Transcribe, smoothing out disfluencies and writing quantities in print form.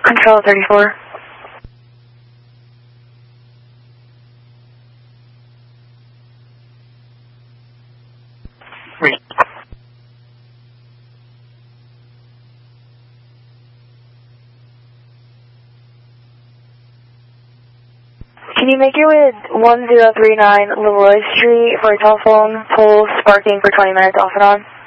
Control 34. Can you make it with 1039 Leroy Street for a telephone pole sparking for 20 minutes off and on?